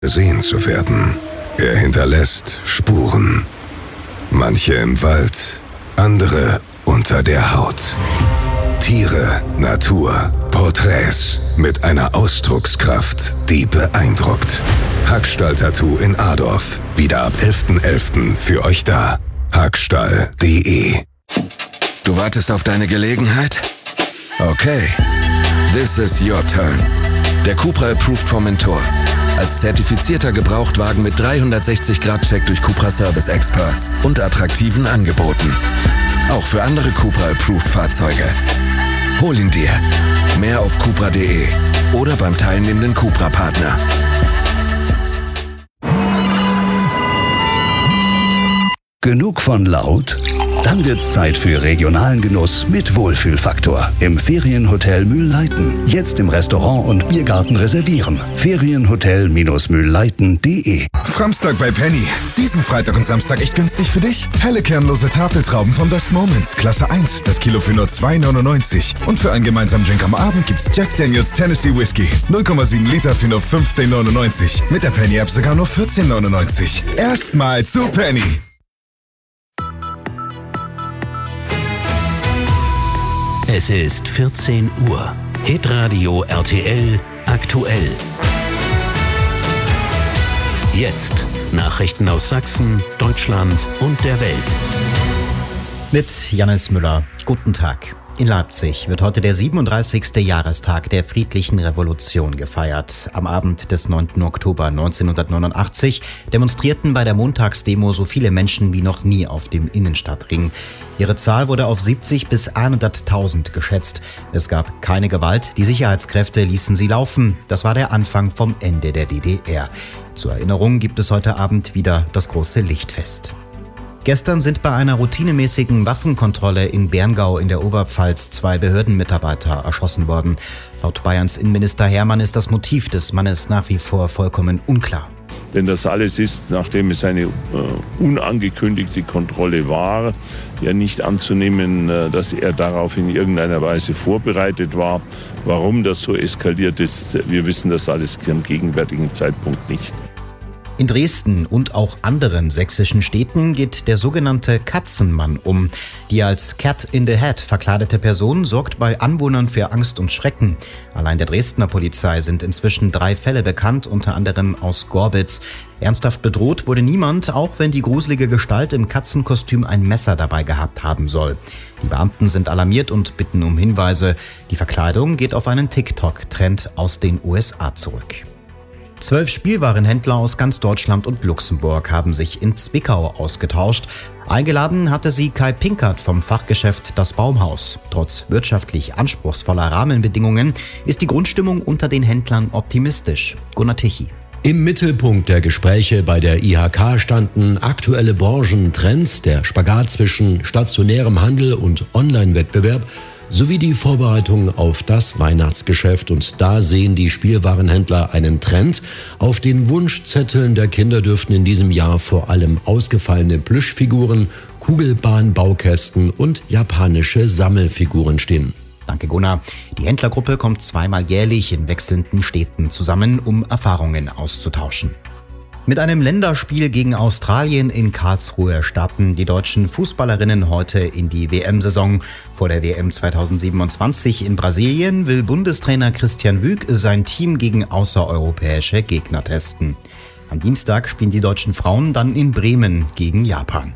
gesehen zu werden. Er hinterlässt Spuren. Manche im Wald, andere unter der Haut. Tiere, Natur, Porträts mit einer Ausdruckskraft, die beeindruckt. Hackstall-Tattoo in Adorf. Wieder ab 11.11. für euch da. Hackstall.de. Du wartest auf deine Gelegenheit? Okay. This is your turn. Der Cupra Approved Formentor. Als zertifizierter Gebrauchtwagen mit 360-Grad-Check durch Cupra Service Experts und attraktiven Angeboten. Auch für andere Cupra Approved Fahrzeuge. Hol ihn dir. Mehr auf cupra.de oder beim teilnehmenden Cupra-Partner. Genug von laut? Dann wird's Zeit für regionalen Genuss mit Wohlfühlfaktor im Ferienhotel Mühlleiten. Jetzt im Restaurant und Biergarten reservieren. Ferienhotel-mühlleiten.de. Framstag bei Penny. Diesen Freitag und Samstag echt günstig für dich. Helle kernlose Tafeltrauben von Best Moments, Klasse 1, das Kilo für nur 2,99. Und für einen gemeinsamen Drink am Abend gibt's Jack Daniels Tennessee Whiskey. 0,7 Liter für nur 15,99. Mit der Penny App sogar nur 14,99. Erstmal zu Penny. Es ist 14 Uhr. Hitradio RTL aktuell. Jetzt Nachrichten aus Sachsen, Deutschland und der Welt. Mit Jannis Müller. Guten Tag. In Leipzig wird heute der 37. Jahrestag der Friedlichen Revolution gefeiert. Am Abend des 9. Oktober 1989 demonstrierten bei der Montagsdemo so viele Menschen wie noch nie auf dem Innenstadtring. Ihre Zahl wurde auf 70 bis 100.000 geschätzt. Es gab keine Gewalt, die Sicherheitskräfte ließen sie laufen. Das war der Anfang vom Ende der DDR. Zur Erinnerung gibt es heute Abend wieder das große Lichtfest. Gestern sind bei einer routinemäßigen Waffenkontrolle in Berngau in der Oberpfalz 2 Behördenmitarbeiter erschossen worden. Laut Bayerns Innenminister Hermann ist das Motiv des Mannes nach wie vor vollkommen unklar. Denn das alles ist, nachdem es eine unangekündigte Kontrolle war, ja nicht anzunehmen, dass er darauf in irgendeiner Weise vorbereitet war. Warum das so eskaliert ist, wir wissen das alles am gegenwärtigen Zeitpunkt nicht. In Dresden und auch anderen sächsischen Städten geht der sogenannte Katzenmann um. Die als Cat in the Hat verkleidete Person sorgt bei Anwohnern für Angst und Schrecken. Allein der Dresdner Polizei sind inzwischen 3 Fälle bekannt, unter anderem aus Gorbitz. Ernsthaft bedroht wurde niemand, auch wenn die gruselige Gestalt im Katzenkostüm ein Messer dabei gehabt haben soll. Die Beamten sind alarmiert und bitten um Hinweise. Die Verkleidung geht auf einen TikTok-Trend aus den USA zurück. 12 Spielwarenhändler aus ganz Deutschland und Luxemburg haben sich in Zwickau ausgetauscht. Eingeladen hatte sie Kai Pinkert vom Fachgeschäft Das Baumhaus. Trotz wirtschaftlich anspruchsvoller Rahmenbedingungen ist die Grundstimmung unter den Händlern optimistisch. Gunnar Tichy. Im Mittelpunkt der Gespräche bei der IHK standen aktuelle Branchentrends, der Spagat zwischen stationärem Handel und Online-Wettbewerb sowie die Vorbereitung auf das Weihnachtsgeschäft. Und da sehen die Spielwarenhändler einen Trend. Auf den Wunschzetteln der Kinder dürften in diesem Jahr vor allem ausgefallene Plüschfiguren, Kugelbahnbaukästen und japanische Sammelfiguren stehen. Danke, Gunnar. Die Händlergruppe kommt 2-mal jährlich in wechselnden Städten zusammen, um Erfahrungen auszutauschen. Mit einem Länderspiel gegen Australien in Karlsruhe starten die deutschen Fußballerinnen heute in die WM-Saison. Vor der WM 2027 in Brasilien will Bundestrainer Christian Wück sein Team gegen außereuropäische Gegner testen. Am Dienstag spielen die deutschen Frauen dann in Bremen gegen Japan.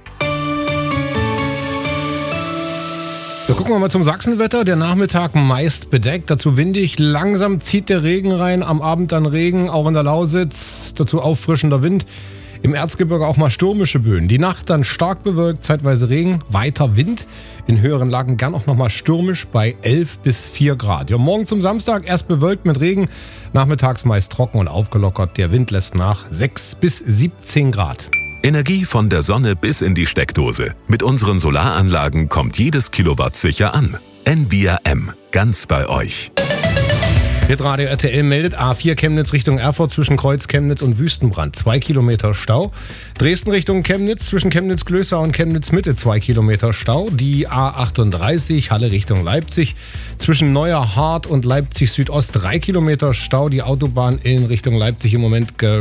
Ja, gucken wir mal zum Sachsenwetter. Der Nachmittag meist bedeckt, dazu windig. Langsam zieht der Regen rein, am Abend dann Regen, auch in der Lausitz. Dazu auffrischender Wind. Im Erzgebirge auch mal stürmische Böen. Die Nacht dann stark bewölkt, zeitweise Regen, weiter Wind. In höheren Lagen gern auch nochmal stürmisch bei 11 bis 4 Grad. Ja, morgen zum Samstag erst bewölkt mit Regen, nachmittags meist trocken und aufgelockert. Der Wind lässt nach 6 bis 17 Grad. Energie von der Sonne bis in die Steckdose. Mit unseren Solaranlagen kommt jedes Kilowatt sicher an. NVIA-M. Ganz bei euch. Hitradio RTL meldet A4 Chemnitz Richtung Erfurt zwischen Kreuz Chemnitz und Wüstenbrand 2 Kilometer Stau. Dresden Richtung Chemnitz zwischen Chemnitz-Glößau und Chemnitz-Mitte 2 Kilometer Stau. Die A38 Halle Richtung Leipzig zwischen Neuer Hart und Leipzig Südost 3 Kilometer Stau. Die Autobahn in Richtung Leipzig im Moment